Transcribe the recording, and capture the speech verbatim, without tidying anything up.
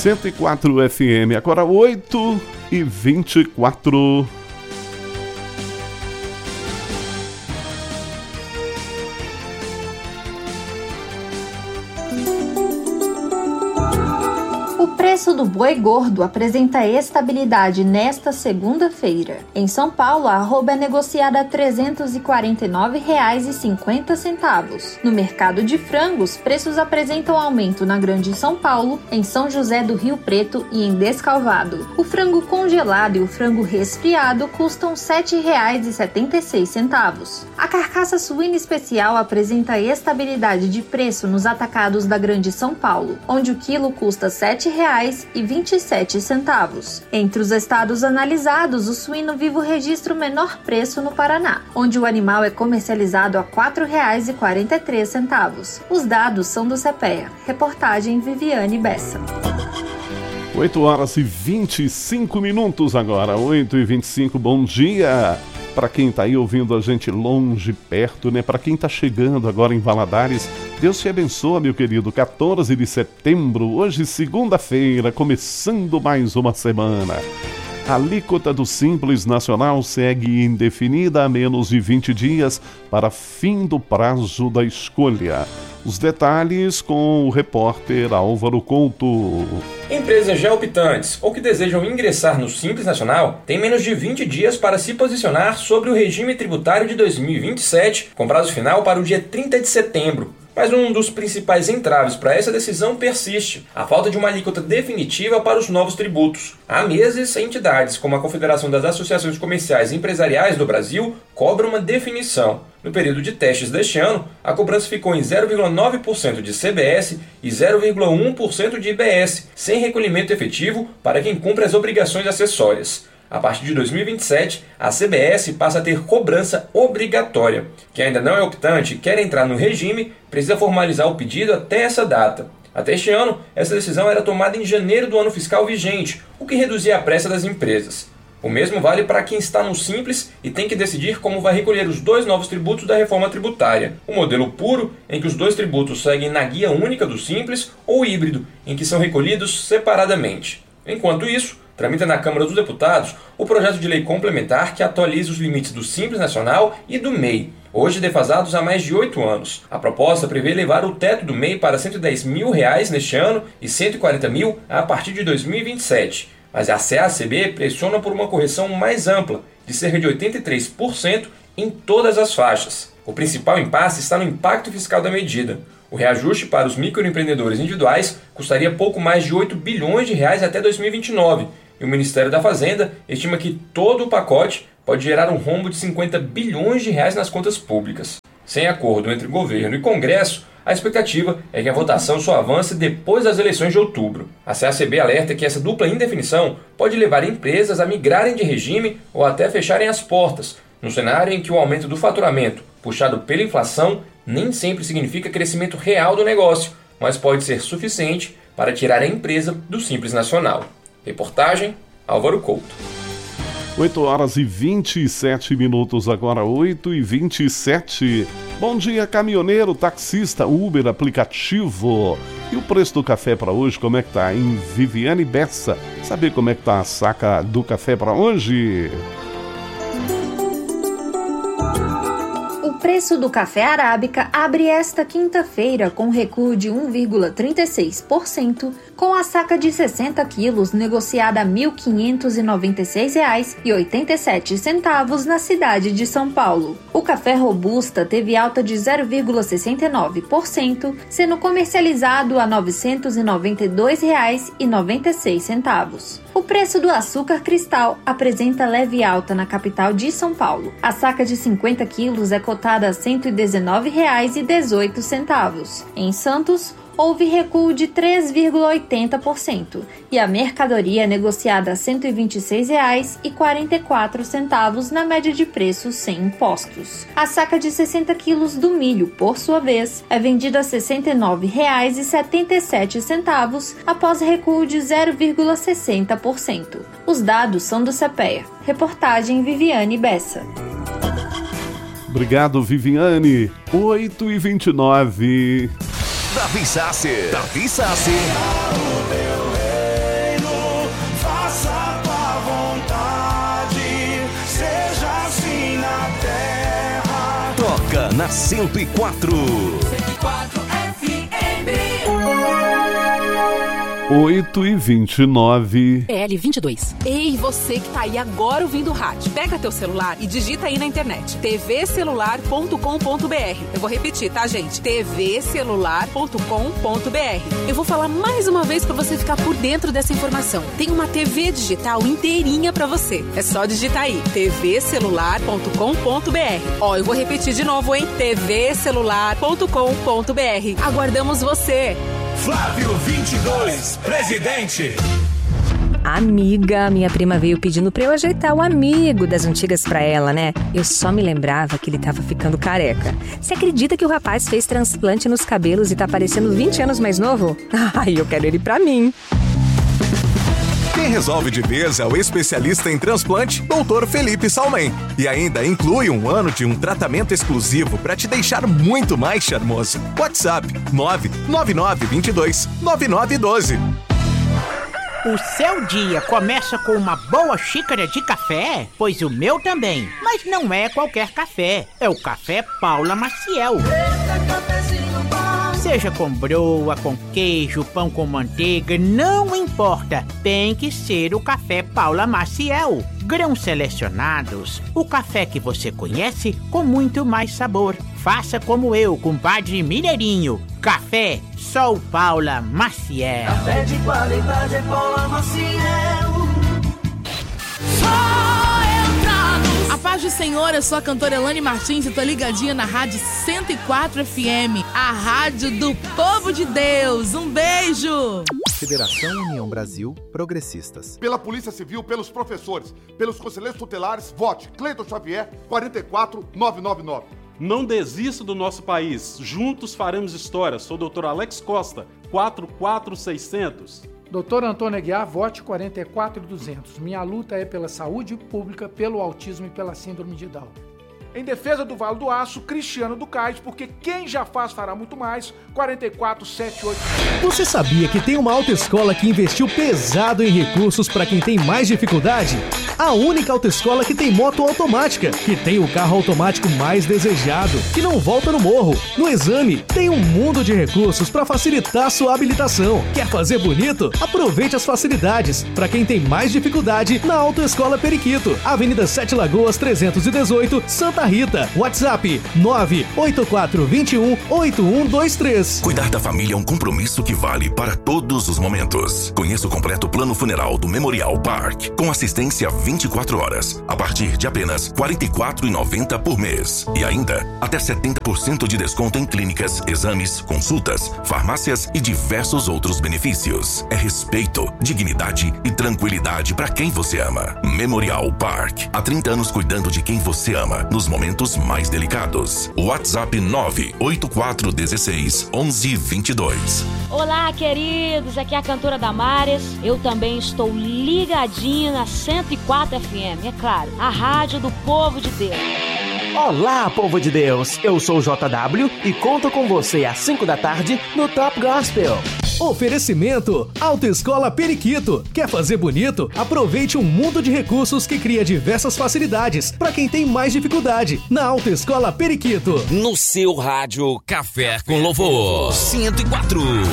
cento e quatro F M, agora oito e vinte e quatro. O preço do boi gordo apresenta estabilidade nesta segunda-feira. Em São Paulo, a arroba é negociada a trezentos e quarenta e nove reais e cinquenta centavos. No mercado de frangos, preços apresentam aumento na Grande São Paulo, em São José do Rio Preto e em Descalvado. O frango congelado e o frango resfriado custam sete reais e setenta e seis centavos. A carcaça suína especial apresenta estabilidade de preço nos atacados da Grande São Paulo, onde o quilo custa sete reais e vinte e sete centavos. Entre os estados analisados, o suíno vivo registra o menor preço no Paraná, onde o animal é comercializado a quatro reais e quarenta e três centavos. Os dados são do CEPEA. Reportagem Viviane Bessa. oito horas e vinte e cinco minutos agora, oito e vinte e cinco, bom dia! Para quem está aí ouvindo a gente longe, perto, né? Para quem está chegando agora em Valadares, Deus te abençoe, meu querido. quatorze de setembro, hoje segunda-feira, começando mais uma semana. A alíquota do Simples Nacional segue indefinida a menos de vinte dias para fim do prazo da escolha. Os detalhes com o repórter Álvaro Couto. Empresas já optantes ou que desejam ingressar no Simples Nacional têm menos de vinte dias para se posicionar sobre o regime tributário de dois mil e vinte e sete, com prazo final para o dia trinta de setembro. Mas um dos principais entraves para essa decisão persiste: a falta de uma alíquota definitiva para os novos tributos. Há meses, entidades como a Confederação das Associações Comerciais e Empresariais do Brasil cobram uma definição. No período de testes deste ano, a cobrança ficou em zero vírgula nove por cento de C B S e zero vírgula um por cento de I B S, sem recolhimento efetivo para quem cumpre as obrigações acessórias. A partir de dois mil e vinte e sete, a C B S passa a ter cobrança obrigatória. Quem ainda não é optante e quer entrar no regime, precisa formalizar o pedido até essa data. Até este ano, essa decisão era tomada em janeiro do ano fiscal vigente, o que reduzia a pressa das empresas. O mesmo vale para quem está no Simples e tem que decidir como vai recolher os dois novos tributos da reforma tributária. O modelo puro, em que os dois tributos seguem na guia única do Simples, ou o híbrido, em que são recolhidos separadamente. Enquanto isso, tramita na Câmara dos Deputados o projeto de lei complementar que atualiza os limites do Simples Nacional e do M E I, hoje defasados há mais de oito anos. A proposta prevê elevar o teto do M E I para cento e dez mil reais neste ano e cento e quarenta mil a partir de dois mil e vinte e sete. Mas a C A C B pressiona por uma correção mais ampla, de cerca de oitenta e três por cento em todas as faixas. O principal impasse está no impacto fiscal da medida. O reajuste para os microempreendedores individuais custaria pouco mais de oito bilhões de reais até dois mil e vinte e nove, e o Ministério da Fazenda estima que todo o pacote pode gerar um rombo de cinquenta bilhões de reais nas contas públicas. Sem acordo entre governo e Congresso, a expectativa é que a votação só avance depois das eleições de outubro. A C A C B alerta que essa dupla indefinição pode levar empresas a migrarem de regime ou até fecharem as portas, num cenário em que o aumento do faturamento, puxado pela inflação, nem sempre significa crescimento real do negócio, mas pode ser suficiente para tirar a empresa do Simples Nacional. Reportagem Álvaro Couto. oito horas e vinte e sete minutos, agora oito e vinte e sete. Bom dia, caminhoneiro, taxista, Uber, aplicativo. E o preço do café para hoje, como é que tá? Em Viviane Bessa. Saber como é que tá a saca do café para hoje? O preço do café arábica abre esta quinta-feira com recuo de um vírgula trinta e seis por cento, com a saca de sessenta quilos negociada a mil quinhentos e noventa e seis reais e oitenta e sete centavos na cidade de São Paulo. O café robusta teve alta de zero vírgula sessenta e nove por cento, sendo comercializado a novecentos e noventa e dois reais e noventa e seis centavos. O preço do açúcar cristal apresenta leve alta na capital de São Paulo. A saca de cinquenta quilos é cotada a cento e dezenove reais e dezoito centavos. Em Santos, houve recuo de três vírgula oitenta por cento e a mercadoria é negociada a cento e vinte e seis reais e quarenta e quatro centavos na média de preços sem impostos. A saca de sessenta quilos do milho, por sua vez, é vendida a sessenta e nove reais e setenta e sete centavos após recuo de zero vírgula sessenta por cento. Os dados são do CEPEA. Reportagem Viviane Bessa. Obrigado, Viviane. oito e vinte e nove. Davi Sasser. Davi Sasser. na cento e quatro. cento e quatro F M. oito e vinte e nove. L vinte e dois. Ei, você que tá aí agora ouvindo o rádio. Pega teu celular e digita aí na internet. t v celular ponto com ponto b r. Eu vou repetir, tá, gente? t v celular ponto com ponto b r. Eu vou falar mais uma vez pra você ficar por dentro dessa informação. Tem uma T V digital inteirinha pra você. É só digitar aí. t v celular ponto com ponto b r. Ó, eu vou repetir de novo, hein? t v celular ponto com ponto b r. Aguardamos você. Flávio vinte e dois, presidente. Amiga, minha prima veio pedindo pra eu ajeitar o amigo das antigas pra ela, né? Eu só me lembrava que ele tava ficando careca. Você acredita que o rapaz fez transplante nos cabelos e tá parecendo vinte anos mais novo? Ai, eu quero ele pra mim. Quem resolve de vez é o especialista em transplante, doutor Felipe Salmen. E ainda inclui um ano de um tratamento exclusivo para te deixar muito mais charmoso. WhatsApp nove nove nove dois dois nove nove um dois. O seu dia começa com uma boa xícara de café? Pois o meu também. Mas não é qualquer café. É o Café Paula Maciel. Seja com broa, com queijo, pão com manteiga, não importa. Tem que ser o Café Paula Maciel. Grãos selecionados. O café que você conhece com muito mais sabor. Faça como eu, compadre Mineirinho. Café Sol Paula Maciel. Café de qualidade é Paula Maciel. A paz do Senhor, eu sou a cantora Elane Martins e tô ligadinha na Rádio cento e quatro F M, a rádio do povo de Deus. Um beijo! Federação União Brasil Progressistas. Pela Polícia Civil, pelos professores, pelos conselheiros tutelares, vote Cleiton Xavier, quatro quatro nove nove nove. Não desista do nosso país. Juntos faremos história. Sou o doutor Alex Costa, quatro quatro seis zero zero. doutor Antônio Aguiar, vote quarenta e quatro duzentos. Minha luta é pela saúde pública, pelo autismo e pela síndrome de Down. Em defesa do Vale do Aço, Cristiano do Cais, porque quem já faz fará muito mais, quarenta e quatro setenta e oito. Você sabia que tem uma autoescola que investiu pesado em recursos para quem tem mais dificuldade? A única autoescola que tem moto automática, que tem o carro automático mais desejado, que não volta no morro. No exame, tem um mundo de recursos para facilitar sua habilitação. Quer fazer bonito? Aproveite as facilidades. Para quem tem mais dificuldade, na Autoescola Periquito, Avenida Sete Lagoas trezentos e dezoito, Santa Rita. WhatsApp nove oito quatro dois um oito um dois três. Cuidar da família é um compromisso que vale para todos os momentos. Conheça o completo plano funeral do Memorial Park, com assistência vinte e quatro horas, a partir de apenas quarenta e quatro reais e noventa centavos por mês. E ainda, até setenta por cento de desconto em clínicas, exames, consultas, farmácias e diversos outros benefícios. É respeito, dignidade e tranquilidade para quem você ama. Memorial Park. Há trinta anos cuidando de quem você ama, nos momentos mais delicados. WhatsApp nove oito quatro um seis um um dois dois. Olá, queridos, aqui é a cantora Damares. Eu também estou ligadinha na cento e quatro F M, é claro, a rádio do povo de Deus. Olá, povo de Deus, eu sou o J W e conto com você às cinco da tarde no Top Gospel. Oferecimento Autoescola Periquito. Quer fazer bonito? Aproveite um mundo de recursos que cria diversas facilidades para quem tem mais dificuldade. Na Autoescola Periquito. No seu rádio, Café com Louvor cento e quatro.